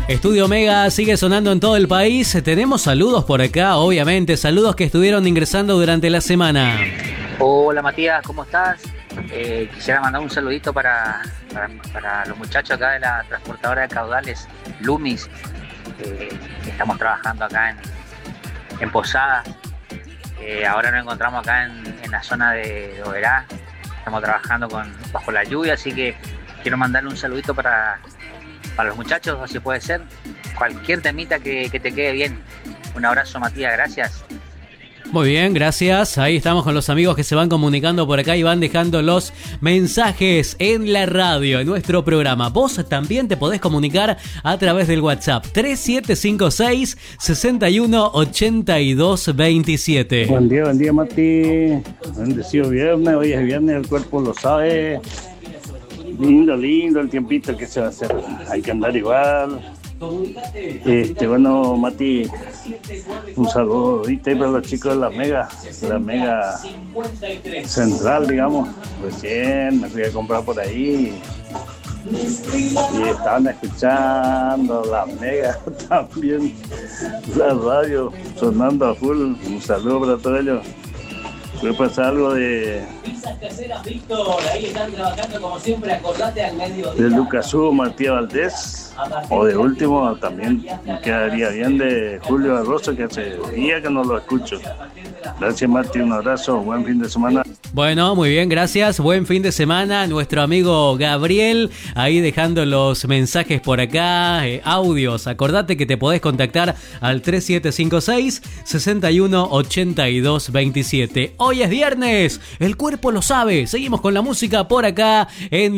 Estudio Mega sigue sonando en todo el país. Tenemos saludos por acá, obviamente, saludos que estuvieron ingresando durante la semana. Hola Matías, ¿cómo estás? Quisiera mandar un saludito para los muchachos acá de la transportadora de caudales, Lumis. Estamos trabajando acá en Posadas. Ahora nos encontramos acá en la zona de Oberá. Estamos trabajando bajo la lluvia, así que quiero mandarle un saludito para los muchachos, o si puede ser, cualquier temita que te quede bien. Un abrazo Matías, gracias. Muy bien, gracias. Ahí estamos con los amigos que se van comunicando por acá y van dejando los mensajes en la radio, en nuestro programa. Vos también te podés comunicar a través del WhatsApp 3756 618227. Buen día Mati. Bendecido viernes, hoy es viernes, el cuerpo lo sabe. Lindo el tiempito que se va a hacer. Hay que andar igual. Bueno, Mati, un saludo ahorita para los chicos de la Mega Central, digamos. Recién me fui a comprar por ahí y estaban escuchando la Mega también, la radio sonando a full. Un saludo para todos ellos. Puede pasar algo de Lucas Hugo, Matías Valdés, o de último también me quedaría bien de Julio Barroso, que hace día que no lo escucho. Gracias Mati, un abrazo, buen fin de semana. Bueno, muy bien, gracias, buen fin de semana. Nuestro amigo Gabriel ahí dejando los mensajes por acá, audios. Acordate que te podés contactar al 3756 618227. Hoy es viernes, el cuerpo lo sabe. Seguimos con la música por acá en